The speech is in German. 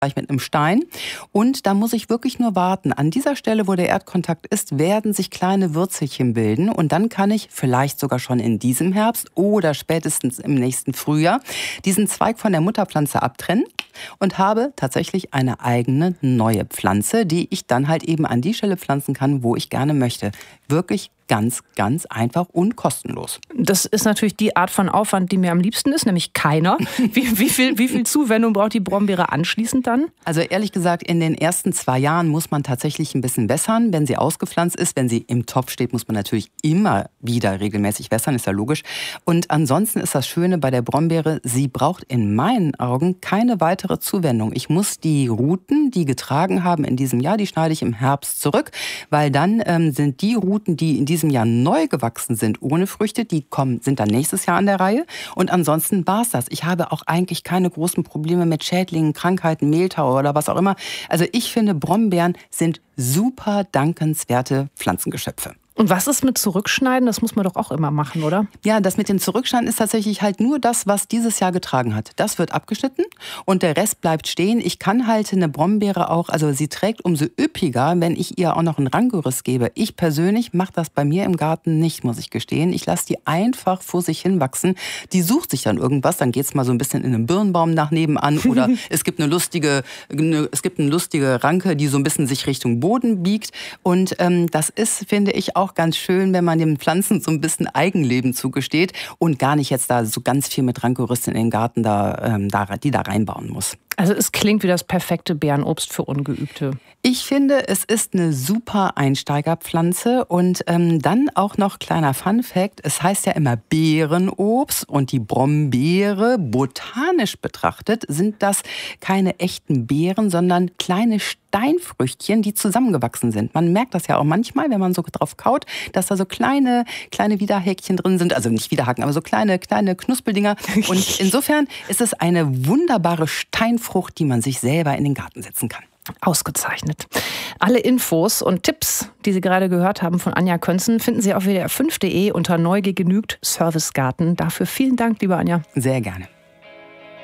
mit einem Stein. Und da muss ich wirklich nur warten. An dieser Stelle, wo der Erdkontakt ist, werden sich kleine Würzelchen bilden. Und dann kann ich vielleicht sogar schon in diesem Herbst oder spätestens im nächsten Frühjahr diesen Zweig von der Mutterpflanze abtrennen und habe tatsächlich eine eigene neue Pflanze, die ich dann halt eben an die Stelle pflanzen kann, wo ich gerne möchte. Wirklich ganz, ganz einfach und kostenlos. Das ist natürlich die Art von Aufwand, die mir am liebsten ist, nämlich keiner. Wie viel Zuwendung braucht die Brombeere anschließend dann? Also ehrlich gesagt, in den ersten 2 Jahren muss man tatsächlich ein bisschen wässern, wenn sie ausgepflanzt ist. Wenn sie im Topf steht, muss man natürlich immer wieder regelmäßig wässern, ist ja logisch. Und ansonsten ist das Schöne bei der Brombeere, sie braucht in meinen Augen keine weitere Zuwendung. Ich muss die Ruten, die getragen haben in diesem Jahr, die schneide ich im Herbst zurück, weil dann sind die Ruten, die in diesem Jahr neu gewachsen sind, ohne Früchte, sind dann nächstes Jahr an der Reihe. Und ansonsten war es das. Ich habe auch eigentlich keine großen Probleme mit Schädlingen, Krankheiten, Mehltau oder was auch immer. Also ich finde, Brombeeren sind super dankenswerte Pflanzengeschöpfe. Und was ist mit Zurückschneiden? Das muss man doch auch immer machen, oder? Ja, das mit dem Zurückschneiden ist tatsächlich halt nur das, was dieses Jahr getragen hat. Das wird abgeschnitten und der Rest bleibt stehen. Ich kann halt eine Brombeere auch, also sie trägt umso üppiger, wenn ich ihr auch noch ein Ranggeriss gebe. Ich persönlich mache das bei mir im Garten nicht, muss ich gestehen. Ich lasse die einfach vor sich hin wachsen. Die sucht sich dann irgendwas, dann geht's mal so ein bisschen in einem Birnbaum nach nebenan oder es gibt eine lustige Ranke, die so ein bisschen sich Richtung Boden biegt. Und das ist, finde ich, auch ganz schön, wenn man den Pflanzen so ein bisschen Eigenleben zugesteht und gar nicht jetzt da so ganz viel mit Rankengerüsten in den Garten die da reinbauen muss. Also es klingt wie das perfekte Beerenobst für Ungeübte. Ich finde, es ist eine super Einsteigerpflanze und dann auch noch kleiner Funfact, es heißt ja immer Beerenobst und die Brombeere, botanisch betrachtet, sind das keine echten Beeren, sondern kleine Steinfrüchtchen, die zusammengewachsen sind. Man merkt das ja auch manchmal, wenn man so drauf kaut, dass da so kleine Widerhäkchen drin sind, also nicht Widerhaken, aber so kleine Knuspeldinger. Und insofern ist es eine wunderbare Steinfrucht, die man sich selber in den Garten setzen kann. Ausgezeichnet. Alle Infos und Tipps, die Sie gerade gehört haben von Anja Könzen, finden Sie auf wdr5.de unter Neugier genügt Servicegarten. Dafür vielen Dank, liebe Anja. Sehr gerne.